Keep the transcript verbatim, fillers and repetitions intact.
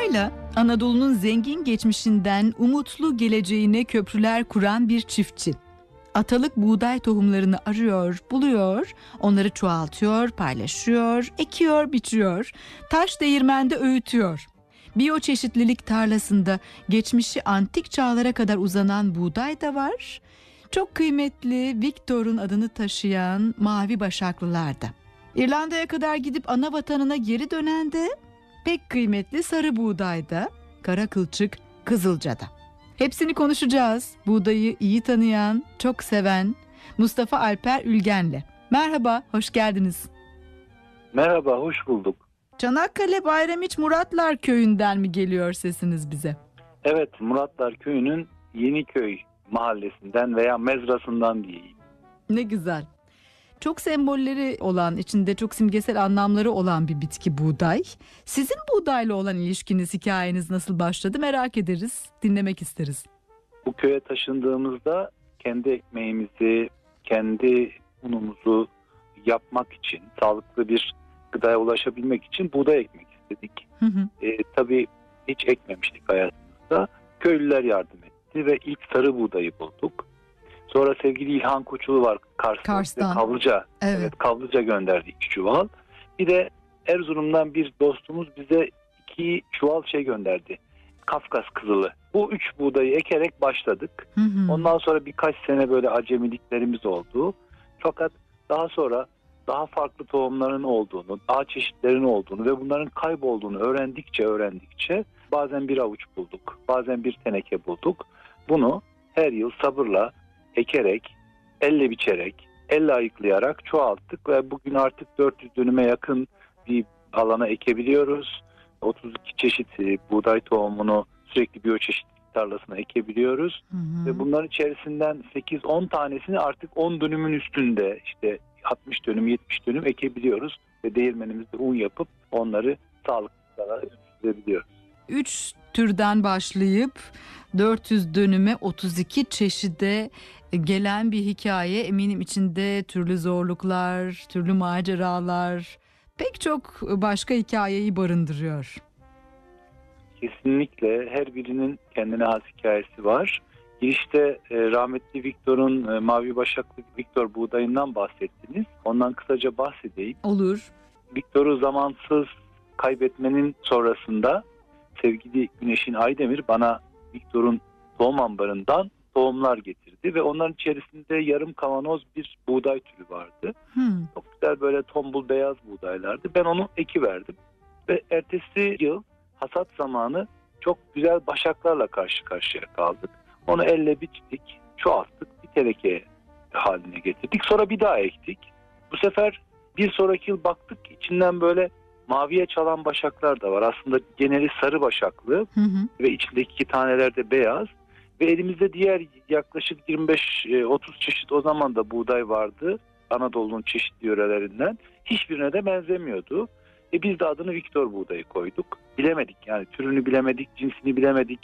Buğdayla Anadolu'nun zengin geçmişinden umutlu geleceğine köprüler kuran bir çiftçi. Atalık buğday tohumlarını arıyor, buluyor, onları çoğaltıyor, paylaşıyor, ekiyor, biçiyor, taş değirmende öğütüyor. Biyoçeşitlilik tarlasında geçmişi antik çağlara kadar uzanan buğday da var. Çok kıymetli Victor'un adını taşıyan mavi başaklılar da. İrlanda'ya kadar gidip ana vatanına geri dönen de pek kıymetli sarı buğday da, kara kılçık Kızılca'da. Hepsini konuşacağız. Buğdayı iyi tanıyan, çok seven Mustafa Alper Ülgen'le. Merhaba, hoş geldiniz. Merhaba, hoş bulduk. Çanakkale Bayramiç Muratlar Köyü'nden mi geliyor sesiniz bize? Evet, Muratlar Köyü'nün Yeniköy mahallesinden veya mezrasından diyeyim. Ne güzel. Çok sembolleri olan, içinde çok simgesel anlamları olan bir bitki buğday. Sizin buğdayla olan ilişkiniz, hikayeniz nasıl başladı merak ederiz, dinlemek isteriz. Bu köye taşındığımızda kendi ekmeğimizi, kendi unumuzu yapmak için, sağlıklı bir gıdaya ulaşabilmek için buğday ekmek istedik. Hı hı. E, tabii hiç ekmemiştik hayatımızda. Köylüler yardım etti ve ilk sarı buğdayı bulduk. Sonra sevgili İlhan Koçulu var Kars'ta. Kars'tan. Kavlıca, Evet. evet, Kavlıca gönderdi iki çuval. Bir de Erzurum'dan bir dostumuz bize iki çuval şey gönderdi. Kafkas kızılı. Bu üç buğdayı ekerek başladık. Hı hı. Ondan sonra birkaç sene böyle acemiliklerimiz oldu. Fakat daha sonra daha farklı tohumların olduğunu, daha çeşitlerin olduğunu ve bunların kaybolduğunu öğrendikçe öğrendikçe bazen bir avuç bulduk, bazen bir teneke bulduk. Bunu her yıl sabırla ekerek, elle biçerek, elle ayıklayarak çoğalttık ve bugün artık dört yüz dönüme yakın bir alana ekebiliyoruz. otuz iki çeşit buğday tohumunu sürekli biyoçeşitlilik tarlasına ekebiliyoruz. Hı hı. Ve bunların içerisinden sekiz on tanesini artık on dönümün üstünde, işte altmış dönüm, yetmiş dönüm ekebiliyoruz. Ve değirmenimizde un yapıp onları sağlıklı gıdalara dönüştürebiliyoruz. Üç türden başlayıp dört yüz dönüme otuz iki çeşide gelen bir hikaye, eminim içinde türlü zorluklar, türlü maceralar, pek çok başka hikayeyi barındırıyor. Kesinlikle her birinin kendine has hikayesi var. Girişte e, rahmetli Victor'un e, mavi başaklı Victor buğdayından bahsettiniz. Ondan kısaca bahsedeyim. Olur. Victor'u zamansız kaybetmenin sonrasında sevgili Güneşin Aydemir bana Victor'un tohum ambarından tohumlar getirdi ve onların içerisinde yarım kavanoz bir buğday türü vardı. Hmm. Çok güzel böyle tombul beyaz buğdaylardı. Ben onu ekiverdim ve ertesi yıl hasat zamanı çok güzel başaklarla karşı karşıya kaldık. Onu elle biçtik, çoğalttık, bir teneke haline getirdik. Sonra bir daha ektik. Bu sefer bir sonraki yıl baktık içinden böyle maviye çalan başaklar da var. Aslında geneli sarı başaklı Hı hı. ve içindeki iki taneler de beyaz. Ve elimizde diğer yaklaşık yirmi beş otuz çeşit o zaman da buğday vardı. Anadolu'nun çeşitli yörelerinden. Hiçbirine de benzemiyordu. E biz de adını Victor buğdayı koyduk. Bilemedik, yani türünü bilemedik, cinsini bilemedik.